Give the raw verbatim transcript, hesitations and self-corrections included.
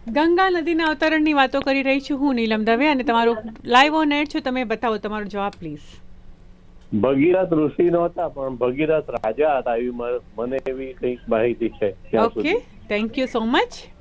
ગંગા નદીના અવતરણની વાતો કરી રહી છું હું નીલમ દવે, અને તમારું લાઈવ ઓન એર છું. તમે બતાવો તમારો જવાબ પ્લીઝ. ભગીરથ ઋષિ નહોતા, પણ ભગીરથ રાજા હતા, એવી મને એવી કંઈક માહિતી છે. Okay, thank you so much.